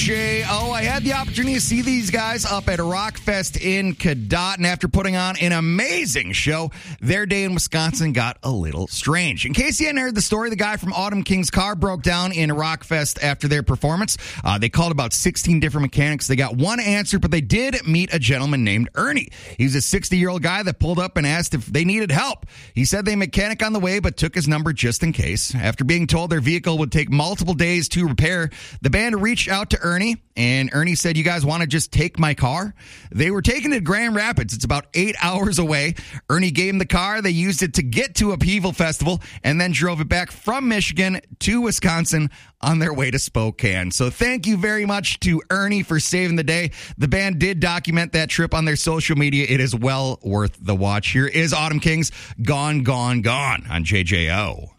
JJO. I had the opportunity to see these guys up at Rockfest in Cadott, and after putting on an amazing show, their day in Wisconsin got a little strange. In case you hadn't heard the story, the guy from Autumn King's car broke down in Rockfest after their performance. They called about 16 different mechanics. They got one answer, but they did meet a gentleman named Ernie. He's a 60-year-old guy that pulled up and asked if they needed help. He said they mechanic on the way, but took his number just in case. After being told their vehicle would take multiple days to repair, the band reached out to Ernie, and Ernie said, "You guys want to just take my car?" They were taking it to Grand Rapids. It's about 8 hours away. Ernie gave them the car. They used it to get to Upheaval Festival and then drove it back from Michigan to Wisconsin on their way to Spokane. So thank you very much to Ernie for saving the day. The band did document that trip on their social media. It is well worth the watch. Here is Autumn Kings, Gone, Gone, Gone on JJO.